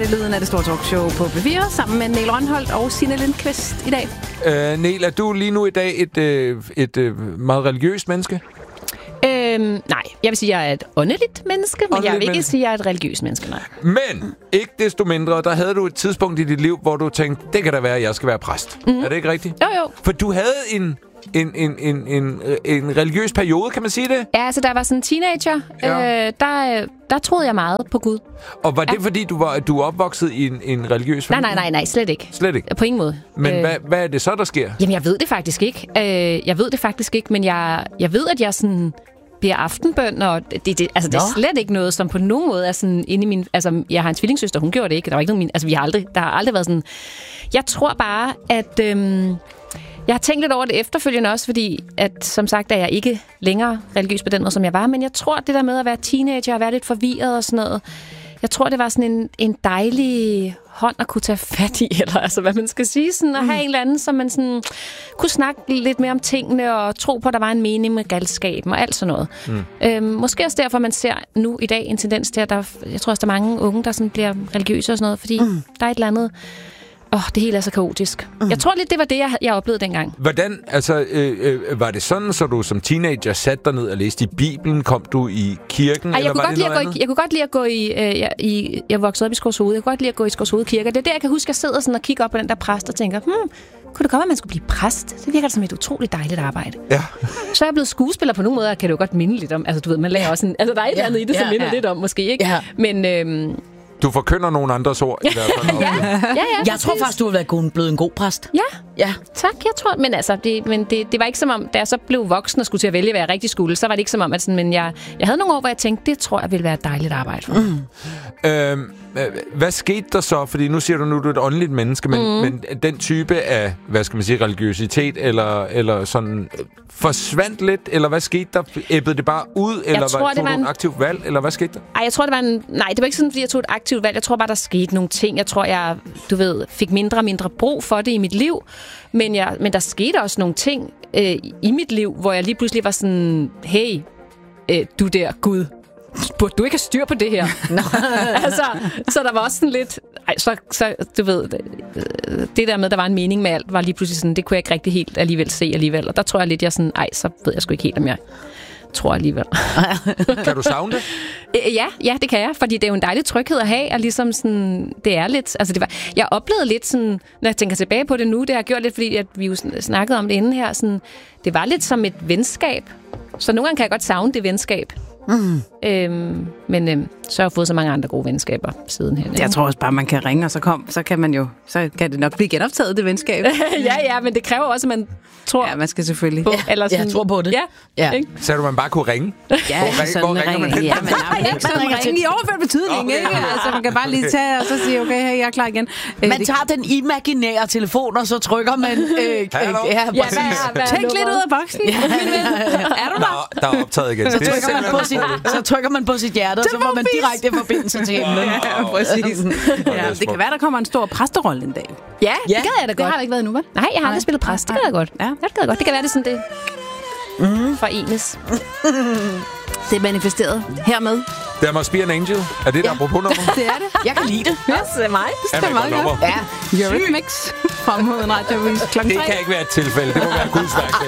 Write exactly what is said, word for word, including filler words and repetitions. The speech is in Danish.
det lyden af det store talkshow på B fire, sammen med Niel Rønholdt og Signe Lindqvist i dag. Øh, Niel, er du lige nu i dag et, øh, et øh, meget religiøst menneske? Øhm, nej, jeg vil sige, at jeg er et åndeligt menneske, men åndeligt jeg vil ikke menneske. sige, at jeg er et religiøst menneske, nej. Men ikke desto mindre, der havde du et tidspunkt i dit liv, hvor du tænkte, det kan da være, at jeg skal være præst. Mm. Er det ikke rigtigt? Jo, jo. For du havde en... En, en, en, en, en religiøs periode, kan man sige det? Ja, altså, da jeg var sådan en teenager, ja. øh, der, der troede jeg meget på Gud. Og var det, ja. fordi du var du er opvokset i en, en religiøs familie? Nej, nej, nej, nej, slet ikke. Slet ikke? På ingen måde. Men øh, hvad, hvad er det så, der sker? Jamen, jeg ved det faktisk ikke. Øh, jeg ved det faktisk ikke, men jeg, jeg ved, at jeg sådan bliver aftenbøn, og det, det, altså, det er slet ikke noget, som på nogen måde er sådan inde i min... Altså, jeg har en tvillingssøster, hun gjorde det ikke. Der var ikke nogen min... Altså, vi har aldrig... Der har aldrig været sådan... Jeg tror bare, at... Øhm, Jeg har tænkt lidt over det efterfølgende også, fordi at, som sagt, er jeg ikke længere religiøs på den måde, som jeg var. Men jeg tror, det der med at være teenager og være lidt forvirret og sådan noget, jeg tror, det var sådan en, en dejlig hånd at kunne tage fat i, eller altså, hvad man skal sige, sådan, at have mm. en eller anden, som man sådan, kunne snakke lidt mere om tingene og tro på, at der var en mening med galskaben og alt sådan noget. Mm. Øhm, måske også derfor, man ser nu i dag en tendens til, at der, jeg tror også, der er mange unge, der sådan bliver religiøse og sådan noget, fordi mm. der er et eller andet... Åh, oh, det hele er så kaotisk. Mm. Jeg tror lidt, det var det, jeg, jeg oplevede dengang. Hvordan, altså, øh, øh, var det sådan, så du som teenager satte dig ned og læste i Bibelen? Kom du i kirken, Ej, eller jeg var det noget gå andet? I, jeg kunne godt lide at gå i... Øh, jeg, i jeg voksede op i Skovshoved. Jeg kunne godt lide at gå i Skovshoved Kirke. Det er der, jeg kan huske, at jeg sidder sådan og kigger op på den der præst og tænker, hmm, kunne det komme, at man skulle blive præst? Det virker som et utroligt dejligt arbejde. Ja. Så er jeg blevet skuespiller på nogle måder, kan det jo godt minde lidt om. Altså, du ved, man lærer også en... Altså, der er et eller andet i det, som ja, minder ja. lidt om, måske, ikke? Ja. Men... Øh, Du forkynder nogle andres ord i hvert fald. ja, ja, ja, jeg tror faktisk, du har været god, blevet en god præst. Ja, ja. Tak, jeg tror. Men altså, det, men det, det var ikke som om, da jeg så blev voksen og skulle til at vælge, hvad jeg rigtig skulle, så var det ikke som om, at sådan, men jeg, jeg havde nogle år, hvor jeg tænkte, det tror jeg ville være et dejligt arbejde for mig. Mm. Øhm, hvad skete der så? Fordi nu siger du nu, du er et åndeligt menneske, men, mm. men den type af, hvad skal man sige, religiøsitet, eller, eller sådan, forsvandt lidt, eller hvad skete der? Æbbede det bare ud, eller tror, var, det tog var du en... et aktivt valg, eller hvad skete der? Ej, jeg tror, det var en... Nej, det var ikke sådan, fordi jeg tog et aktivt valg. Jeg tror bare, der skete nogle ting. Jeg tror, jeg, du ved, fik mindre og mindre brug for det i mit liv. Men, jeg, men der skete også nogle ting øh, i mit liv, hvor jeg lige pludselig var sådan, hey, øh, du der, Gud, burde du ikke have styr på det her? altså, så der var også sådan lidt... Ej, så, så du ved, det der med, der var en mening med alt, var lige pludselig sådan, det kunne jeg ikke rigtig helt alligevel se alligevel. Og der tror jeg lidt, jeg sådan, ej, så ved jeg sgu ikke helt, om jeg tror alligevel. Kan du savne det? Ja, ja, det kan jeg, fordi det er jo en dejlig tryghed at have, og ligesom sådan, det er lidt, altså det var, jeg oplevede lidt sådan, når jeg tænker tilbage på det nu, det har jeg gjort lidt, fordi at vi jo snakkede om det inden her, sådan, det var lidt som et venskab, så nogle gange kan jeg godt savne det venskab. Mm. Øhm, men øhm, så har jeg fået så mange andre gode venskaber sidenhen. Jeg tror også bare, man kan ringe, og så, kom, så kan man jo, så kan det nok blive genoptaget, det venskab. ja, ja, men det kræver også, at man tror. Ja, man skal selvfølgelig. På, ja, eller sådan, jeg tror på det. Ja, ja. Så du, man bare kunne ringe? Ja, hvor, ring, sådan hvor ringer man hen? Ja, men nej, men ikke sådan ringer ringe i overført betydning, okay. ikke? Altså, man kan bare lige tage og så sige, okay, hey, jeg er klar igen. Man tager den imaginære telefon, og så trykker man... Øh, Hallo? ja, ja, hvad er, hvad er Tænk lidt ud af boksen. Ja. Er du der? Nå, der er optaget igen. Så trykker, man på sit, så trykker man på sit hjerte, og så får man direkte forbindelse til himlen. Ja, præcis. Ja, det kan være, der kommer en stor præsterolle en dag. Ja, det gad jeg da godt. Det har der ikke været endnu, vel? Nej, jeg har aldrig spillet præst. Det gad jeg godt. Ja. Det gad jeg godt. Det kan være, det sådan, det mm. forenes. Det er manifesteret hermed. Der must be an angel. Er det et apropos nummer? Det er det. Jeg kan lide det. Ja, det er mig. Det er meget godt. Ja. Eurythmics fra Moden Radio klokken tre. Det kan ikke være et tilfælde. Det må være Guds værk.